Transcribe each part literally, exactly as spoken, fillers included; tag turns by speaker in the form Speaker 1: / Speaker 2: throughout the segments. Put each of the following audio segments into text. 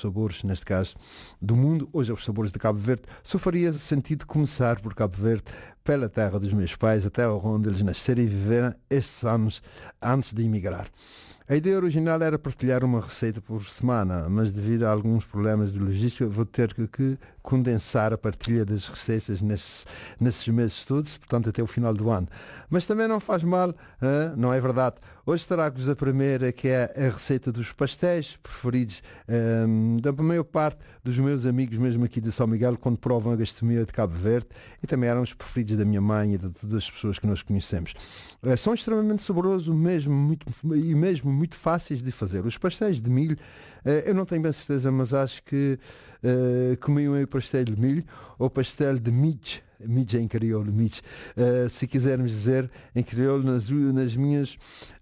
Speaker 1: sabores, neste caso, do mundo, hoje aos sabores de Cabo Verde, só faria sentido começar por Cabo Verde, pela terra dos meus pais, até onde eles nasceram e viveram estes anos antes de emigrar. A ideia original era partilhar uma receita por semana, mas devido a alguns problemas de logística vou ter que, que condensar a partilha das receitas nesses, nesses meses todos, portanto até o final do ano. Mas também não faz mal, hein? Não é verdade? Hoje trago-vos a primeira, que é a receita dos pastéis preferidos um, da maior parte dos meus amigos, mesmo aqui de São Miguel, quando provam a gastronomia de Cabo Verde, e também eram os preferidos da minha mãe e de todas as pessoas que nós conhecemos. Uh, são extremamente saborosos mesmo, muito, e mesmo muito fáceis de fazer. Os pastéis de milho, uh, eu não tenho bem certeza, mas acho que uh, comi um pastel de milho ou pastel de midge. Midge em crioulo, midge, uh, se quisermos dizer em crioulo, nas, nas minhas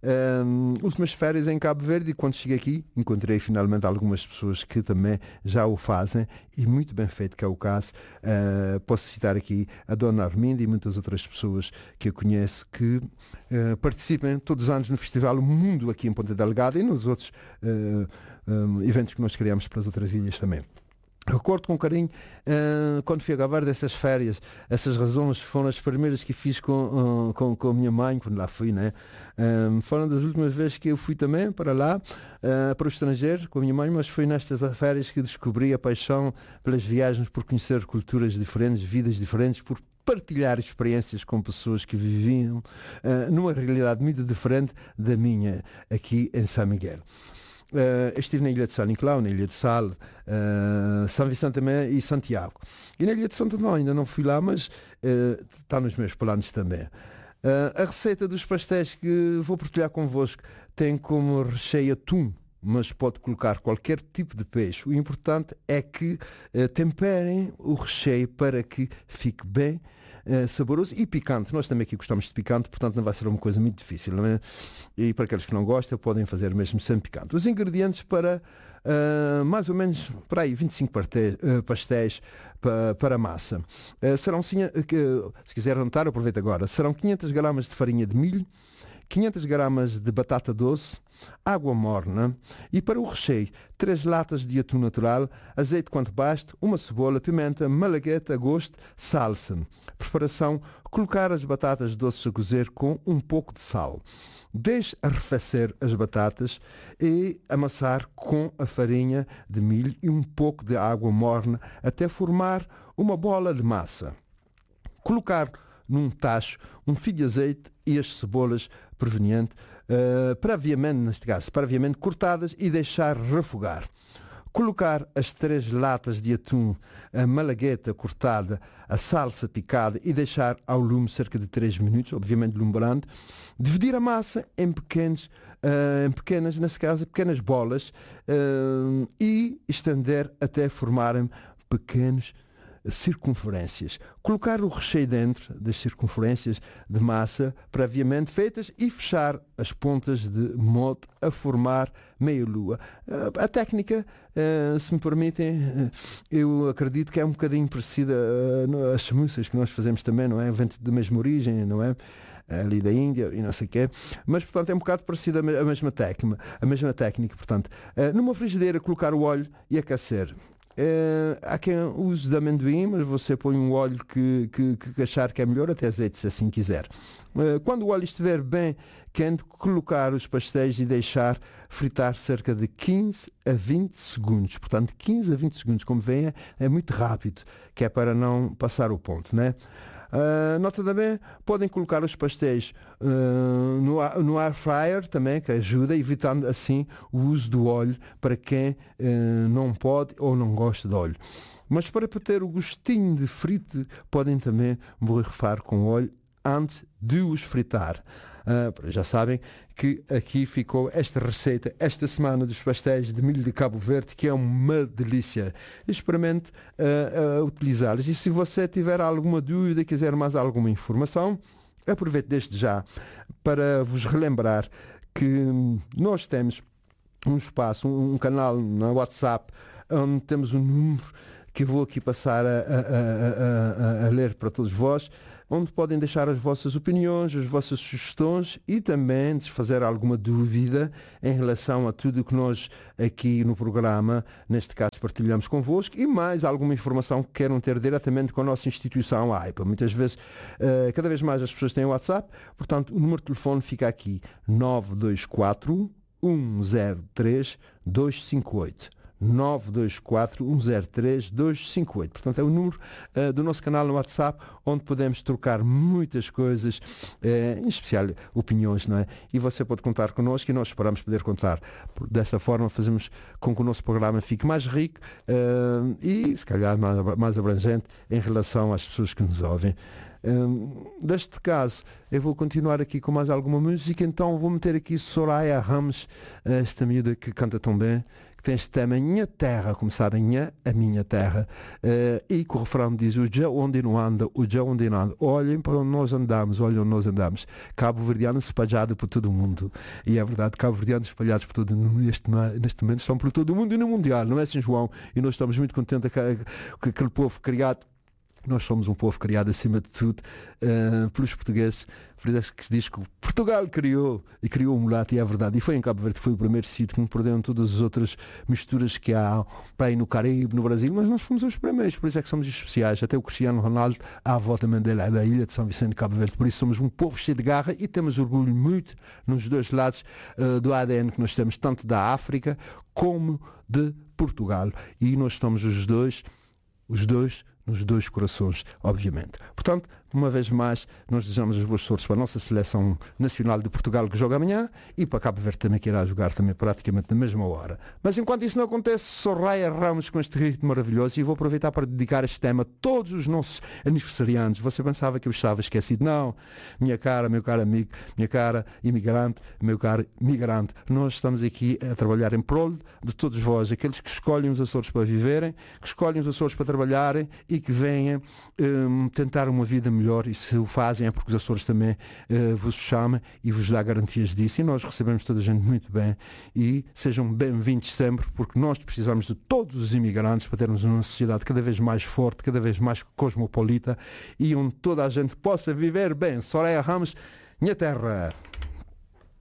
Speaker 1: um, últimas férias em Cabo Verde, e quando cheguei aqui encontrei finalmente algumas pessoas que também já o fazem, e muito bem feito, que é o caso. Uh, posso citar aqui a Dona Arminda e muitas outras pessoas que eu conheço que uh, participam todos os anos no Festival O Mundo aqui em Ponta Delgada e nos outros uh, um, eventos que nós criamos para as outras ilhas também. Recordo com carinho uh, quando fui a Cabo Verde essas férias, essas razões foram as primeiras que fiz com, uh, com, com a minha mãe quando lá fui, né? Um, foram das últimas vezes que eu fui também para lá, uh, para o estrangeiro com a minha mãe, mas foi nestas férias que descobri a paixão pelas viagens, por conhecer culturas diferentes, vidas diferentes, por partilhar experiências com pessoas que viviam uh, numa realidade muito diferente da minha aqui em São Miguel. Uh, estive na Ilha de São Nicolau, na Ilha de Sal, uh, São Vicente também e Santiago. E na Ilha de Santo não, ainda não fui lá, mas uh, está nos meus planos também. Uh, a receita dos pastéis que vou partilhar convosco tem como recheio atum, mas pode colocar qualquer tipo de peixe. O importante é que uh, temperem o recheio para que fique bem Uh, saboroso e picante. Nós também aqui gostamos de picante, portanto não vai ser uma coisa muito difícil, não é? E para aqueles que não gostam podem fazer mesmo sem picante. Os ingredientes para uh, mais ou menos para aí vinte e cinco pastéis, uh, pastéis para, para a massa. Uh, serão, sim, uh, se quiser anotar, aproveita agora, serão quinhentas gramas de farinha de milho, quinhentas gramas de batata doce, água morna, e para o recheio, três latas de atum natural, azeite quanto baste, uma cebola, pimenta, malagueta a gosto, salsa. Preparação: colocar as batatas doces a cozer com um pouco de sal. Deixe arrefecer as batatas e amassar com a farinha de milho e um pouco de água morna até formar uma bola de massa. Colocar num tacho um fio de azeite e as cebolas provenientes, uh, previamente, neste caso, previamente cortadas, e deixar refogar. Colocar as três latas de atum, a malagueta cortada, a salsa picada e deixar ao lume cerca de três minutos, obviamente lumbrando. Dividir a massa em, pequenos, uh, em pequenas, nesse caso, pequenas bolas uh, e estender até formarem pequenos circunferências. Colocar o recheio dentro das circunferências de massa previamente feitas e fechar as pontas de modo a formar meia lua. A técnica, se me permitem, eu acredito que é um bocadinho parecida às chamuças que nós fazemos também, não é? Vento de mesma origem, não é? Ali da Índia e não sei o quê, mas portanto é um bocado parecida a mesma técnica, a mesma técnica, portanto, numa frigideira colocar o óleo e aquecer. Uh, há quem use de amendoim, mas você põe um óleo que, que, que achar que é melhor, até azeite se assim quiser. Uh, quando o óleo estiver bem quente, colocar os pastéis e deixar fritar cerca de quinze a vinte segundos. Portanto, quinze a vinte segundos, como veem, é muito rápido, que é para não passar o ponto, né? Uh, nota também, podem colocar os pastéis uh, no, no air fryer também, que ajuda, evitando assim o uso do óleo para quem uh, não pode ou não gosta de óleo. Mas para ter o gostinho de frito, podem também borrifar com óleo antes de os fritar. Uh, já sabem que aqui ficou esta receita esta semana dos pastéis de milho de Cabo Verde, que é uma delícia. Experimente uh, uh, utilizá-los. E se você tiver alguma dúvida, quiser mais alguma informação, aproveite desde já para vos relembrar que nós temos um espaço, um, um canal no WhatsApp, onde temos um número que eu vou aqui passar a, a, a, a, a ler para todos vós, onde podem deixar as vossas opiniões, as vossas sugestões e também se fazer alguma dúvida em relação a tudo que nós aqui no programa, neste caso, partilhamos convosco e mais alguma informação que queiram ter diretamente com a nossa instituição, a AIPA. Muitas vezes, uh, cada vez mais as pessoas têm WhatsApp, portanto, o número de telefone fica aqui, nove dois quatro, um zero três, dois cinco oito. nove dois quatro, um zero três, dois cinco oito. Portanto, é o número uh, do nosso canal no WhatsApp, onde podemos trocar muitas coisas, uh, em especial opiniões, não é? E você pode contar connosco e nós esperamos poder contar. Dessa forma, fazemos com que o nosso programa fique mais rico uh, e, se calhar, mais, mais abrangente em relação às pessoas que nos ouvem. Um, deste caso, eu vou continuar aqui com mais alguma música, então vou meter aqui Soraya Ramos, esta miúda que canta tão bem, que tem este tema Minha Terra, como sabem, Nha, a minha terra, uh, e que o refrão diz: o já onde não anda, o já onde não anda, olhem para onde nós andamos, olhem onde nós andamos, cabo-verdianos espalhados por todo o mundo. E é verdade, cabo-verdianos espalhados por todo o mundo, neste, neste momento estão por todo o mundo e no Mundial, não é, São João? E nós estamos muito contentes que, que aquele povo criado. Nós somos um povo criado, acima de tudo, uh, pelos portugueses. Por isso que se diz que Portugal criou, e criou o mulato, e é verdade. E foi em Cabo Verde que foi o primeiro sítio, que não perderam todas as outras misturas que há para aí no Caribe, no Brasil, mas nós fomos os primeiros, por isso é que somos especiais. Até o Cristiano Ronaldo, a avó também dele é da ilha de São Vicente de Cabo Verde. Por isso somos um povo cheio de garra e temos orgulho muito nos dois lados uh, do A D N que nós temos, tanto da África como de Portugal. E nós estamos os dois, os dois, nos dois corações, obviamente. Portanto, uma vez mais, nós desejamos as boas sortes para a nossa seleção nacional de Portugal, que joga amanhã, e para Cabo Verde também, que irá jogar também praticamente na mesma hora. Mas enquanto isso não acontece, Soraya Ramos com este ritmo maravilhoso, e vou aproveitar para dedicar este tema a todos os nossos aniversariantes. Você pensava que eu estava esquecido? Não. Minha cara, meu caro amigo, minha cara imigrante, meu caro migrante, nós estamos aqui a trabalhar em prol de todos vós, aqueles que escolhem os Açores para viverem, que escolhem os Açores para trabalharem e que venham um, tentar uma vida melhor. Melhor, e se o fazem é porque os Açores também uh, vos chama e vos dá garantias disso, e nós recebemos toda a gente muito bem, e sejam bem-vindos sempre, porque nós precisamos de todos os imigrantes para termos uma sociedade cada vez mais forte, cada vez mais cosmopolita, e onde toda a gente possa viver bem. Soraya Ramos, Minha Terra.